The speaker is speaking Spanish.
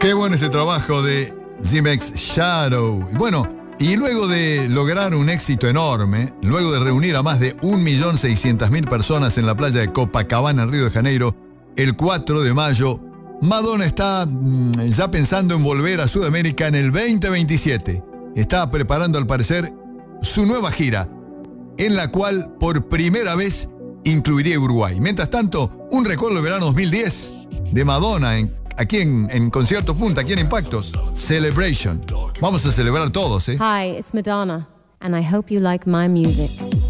Qué bueno este trabajo de Zimex Shadow. Bueno, y luego de lograr un éxito enorme, luego de reunir a más de 1.600.000 personas en la playa de Copacabana, en Río de Janeiro, el 4 de mayo, Madonna está ya pensando en volver a Sudamérica en el 2027. Está preparando, al parecer, su nueva gira, en la cual por primera vez incluiría Uruguay. Mientras tanto, un recuerdo del verano 2010 de Madonna aquí en Concierto Punta, aquí en Impactos. Celebration. Vamos a celebrar todos, ¿eh? Hi, it's Madonna, and I hope you like my music.